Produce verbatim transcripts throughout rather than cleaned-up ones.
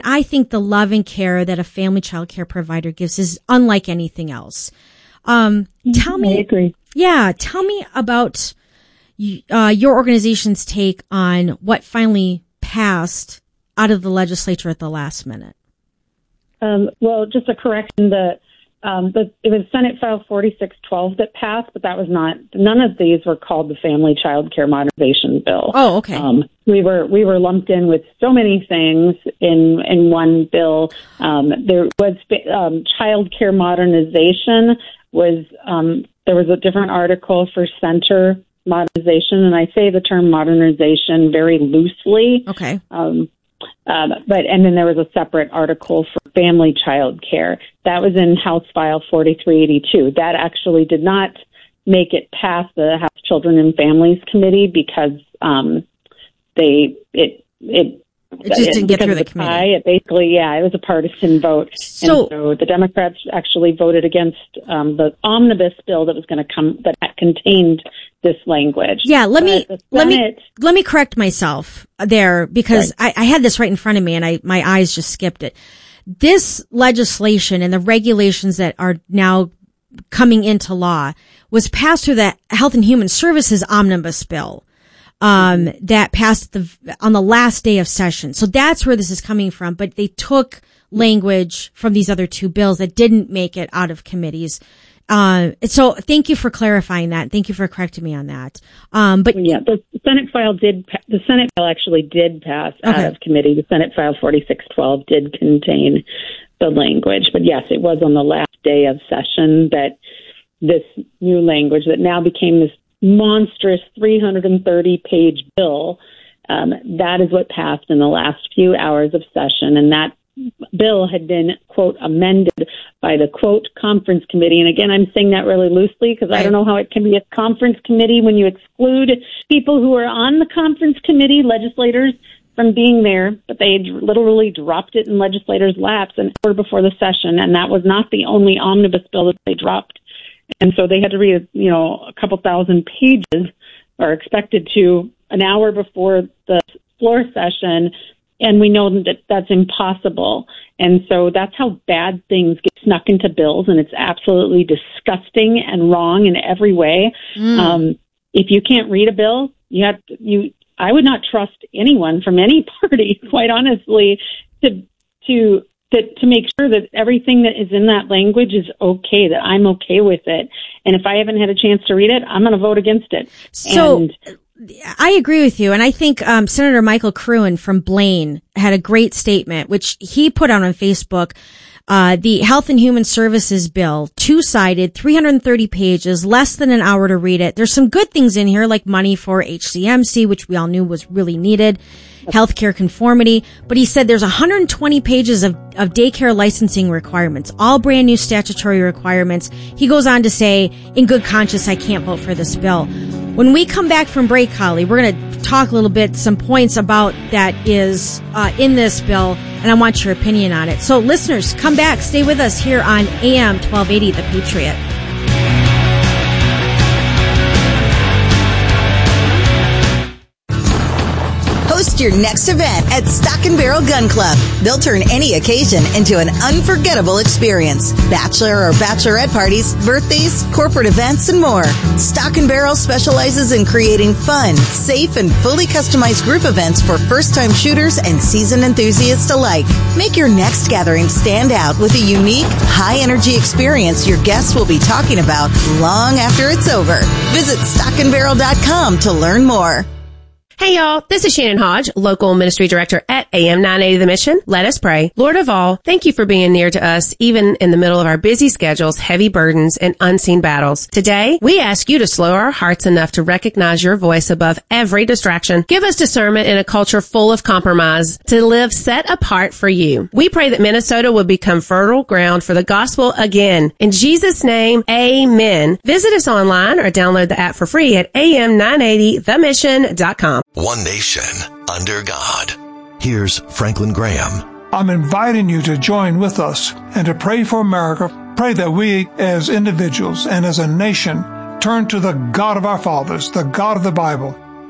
I think the love and care that a family child care provider gives is unlike anything else. Um, tell me, I agree. Yeah, tell me about uh, your organization's take on what finally passed out of the legislature at the last minute. Um, well, just a correction, the, um, the, it was Senate File forty-six twelve that passed, but that was not, none of these were called the Family Child Care Modernization Bill. Oh, okay. Um, we were, we were lumped in with so many things in, in one bill. Um, there was, um, child care modernization was, um, there was a different article for center modernization, and I say the term modernization very loosely. Okay. Um, Um, but and then there was a separate article for family child care. That was in House File forty-three eighty-two. That actually did not make it past the House Children and Families Committee because um, they it it it just didn't get through the committee. Tie, it basically, yeah, it was a partisan vote. So, and so the Democrats actually voted against um, the omnibus bill that was going to come that contained this language. Yeah, let me Senate, let me let me correct myself there because right. I, I had this right in front of me and I my eyes just skipped it. This legislation and the regulations that are now coming into law was passed through the Health and Human Services omnibus bill. Um, that passed the, on the last day of session. So that's where this is coming from. But they took language from these other two bills that didn't make it out of committees. Uh, so thank you for clarifying that. Thank you for correcting me on that. Um, but yeah, the Senate file did, the Senate file actually did pass okay. out of committee. The Senate file forty-six twelve did contain the language. But yes, it was on the last day of session that this new language that now became this monstrous three hundred thirty page bill. Um, that is what passed in the last few hours of session. And that bill had been, quote, amended by the, quote, conference committee. And again, I'm saying that really loosely because right. I don't know how it can be a conference committee when you exclude people who are on the conference committee, legislators, from being there. But they literally dropped it in legislators' laps an hour before the session. And that was not the only omnibus bill that they dropped. And so they had to read, you know, a couple thousand pages, or expected to, an hour before the floor session. And we know that that's impossible. And so that's how bad things get snuck into bills. And it's absolutely disgusting and wrong in every way. Mm. Um, if you can't read a bill, you have to, you, I would not trust anyone from any party, quite honestly, to, to, That, to make sure that everything that is in that language is okay, that I'm okay with it. And if I haven't had a chance to read it, I'm going to vote against it. So and, I agree with you. And I think um, Senator Michael Cruin from Blaine had a great statement, which he put out on Facebook. Uh, the Health and Human Services bill, two-sided, three hundred thirty pages, less than an hour to read it. There's some good things in here, like money for H C M C, which we all knew was really needed, healthcare conformity. But he said there's one hundred twenty pages of, of daycare licensing requirements, all brand new statutory requirements. He goes on to say, in good conscience, I can't vote for this bill. When we come back from break, Holly, we're going to talk a little bit, some points about that is uh, in this bill, and I want your opinion on it. So listeners, come back, stay with us here on A M twelve eighty, The Patriot. Host your next event at Stock and Barrel Gun Club. They'll turn any occasion into an unforgettable experience. Bachelor or bachelorette parties, birthdays, corporate events, and more. Stock and Barrel specializes in creating fun, safe, and fully customized group events for first-time shooters and seasoned enthusiasts alike. Make your next gathering stand out with a unique, high-energy experience your guests will be talking about long after it's over. Visit stock and barrel dot com to learn more. Hey y'all, this is Shannon Hodge, local ministry director at A M nine eighty The Mission. Let us pray. Lord of all, thank you for being near to us, even in the middle of our busy schedules, heavy burdens, and unseen battles. Today, we ask you to slow our hearts enough to recognize your voice above every distraction. Give us discernment in a culture full of compromise to live set apart for you. We pray that Minnesota will become fertile ground for the gospel again. In Jesus' name, amen. Visit us online or download the app for free at A M nine eighty the mission dot com. One nation under God. Here's Franklin Graham. I'm inviting you to join with us and to pray for America. Pray that we as individuals and as a nation turn to the God of our fathers, the God of the Bible,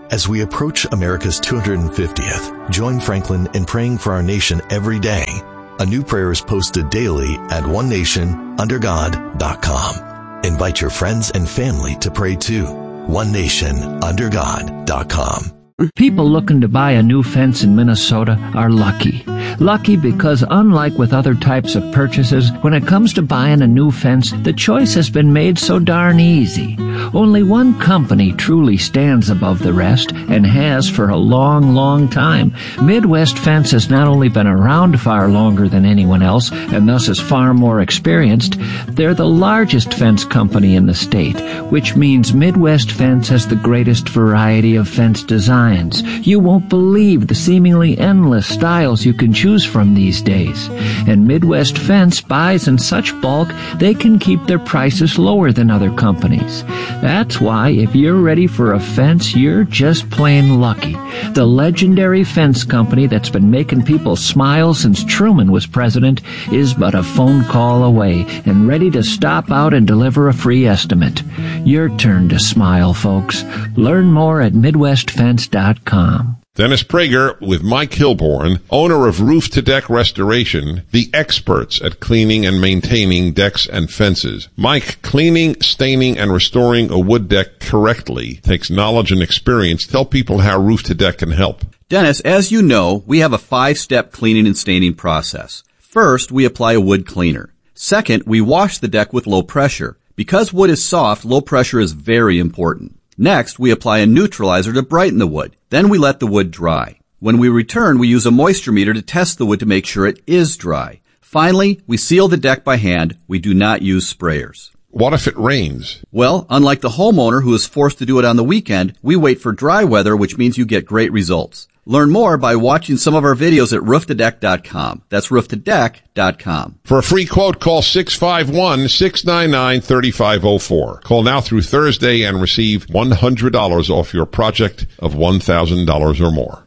As we approach America's two hundred fiftieth, join Franklin in praying for our nation every day. A new prayer is posted daily at one nation under god dot com. Invite your friends and family to pray too. one nation under god dot com. People looking to buy a new fence in Minnesota are lucky. Lucky because unlike with other types of purchases, when it comes to buying a new fence, the choice has been made so darn easy. Only one company truly stands above the rest and has for a long, long time. Midwest Fence has not only been around far longer than anyone else and thus is far more experienced, they're the largest fence company in the state, which means Midwest Fence has the greatest variety of fence designs. You won't believe the seemingly endless styles you can choose from these days. And Midwest Fence buys in such bulk, they can keep their prices lower than other companies. That's why if you're ready for a fence, you're just plain lucky. The legendary fence company that's been making people smile since Truman was president is but a phone call away and ready to stop out and deliver a free estimate. Your turn to smile, folks. Learn more at midwest fence dot com. Dennis Prager with Mike Hilborn, owner of Roof to Deck Restoration, the experts at cleaning and maintaining decks and fences. Mike, cleaning, staining, and restoring a wood deck correctly takes knowledge and experience. Tell people how Roof to Deck can help. Dennis, as you know, we have a five-step cleaning and staining process. First, we apply a wood cleaner. Second, we wash the deck with low pressure. Because wood is soft, low pressure is very important. Next, we apply a neutralizer to brighten the wood. Then we let the wood dry. When we return, we use a moisture meter to test the wood to make sure it is dry. Finally, we seal the deck by hand. We do not use sprayers. What if it rains? Well, unlike the homeowner who is forced to do it on the weekend, we wait for dry weather, which means you get great results. Learn more by watching some of our videos at roof to deck dot com. That's roof to deck dot com. For a free quote, call six five one, six nine nine, three five zero four. Call now through Thursday and receive one hundred dollars off your project of one thousand dollars or more.